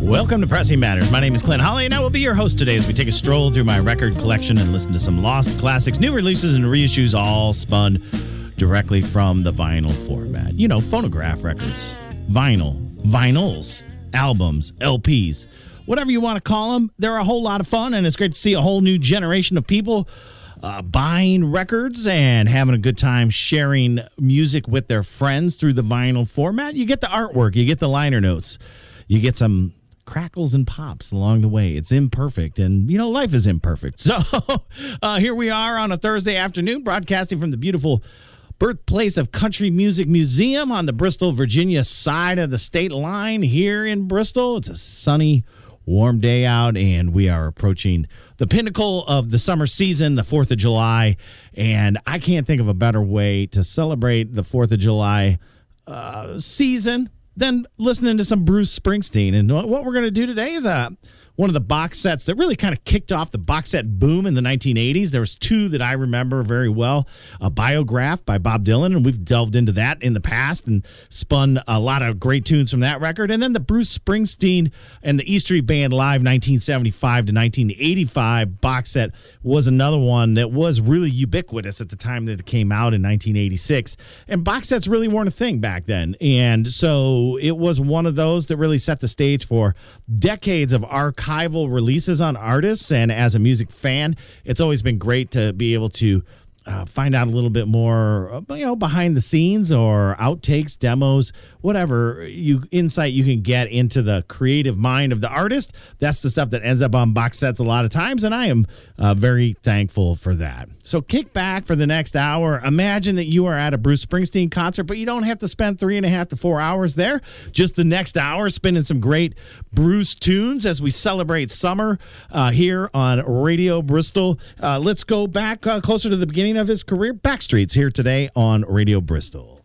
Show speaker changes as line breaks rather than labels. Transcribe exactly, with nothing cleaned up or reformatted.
Welcome to Pressing Matters. My name is Clint Holly, and I will be your host today as we take a stroll through my record collection and listen to some lost classics, new releases, and reissues, all spun directly from the vinyl format. You know, phonograph records, vinyl, vinyls, albums, L Ps, whatever you want to call them. They're a whole lot of fun, and it's great to see a whole new generation of people uh, buying records and having a good time sharing music with their friends through the vinyl format. You get the artwork, you get the liner notes, you get some crackles and pops along the way. It's imperfect, and, you know, life is imperfect. So uh, here we are on a Thursday afternoon, broadcasting from the beautiful birthplace of country music museum on the Bristol, Virginia side of the state line here in Bristol. It's a sunny, warm day out, and we are approaching the pinnacle of the summer season, the fourth of July, and I can't think of a better way to celebrate the fourth of July uh, season than listening to some Bruce Springsteen. And what we're going to do today is uh, one of the box sets that really kind of kicked off the box set boom in the nineteen eighties. There was two that I remember very well. A Biograph by Bob Dylan, and we've delved into that in the past and spun a lot of great tunes from that record. And then the Bruce Springsteen and the E Street Band Live nineteen seventy-five to nineteen eighty-five box set was another one that was really ubiquitous at the time that it came out in nineteen eighty-six. And box sets really weren't a thing back then. And so it was one of those that really set the stage for decades of archival releases on artists. And as a music fan, it's always been great to be able to uh, find out a little bit more, you know, behind the scenes or outtakes, demos, whatever you insight you can get into the creative mind of the artist. That's the stuff that ends up on box sets a lot of times, and I am uh, very thankful for that. So kick back for the next hour. Imagine that you are at a Bruce Springsteen concert, but you don't have to spend three and a half to four hours there. Just the next hour spinning some great Bruce tunes as we celebrate summer uh, here on Radio Bristol. Uh, let's go back uh, closer to the beginning of his career. Backstreet's here today on Radio Bristol.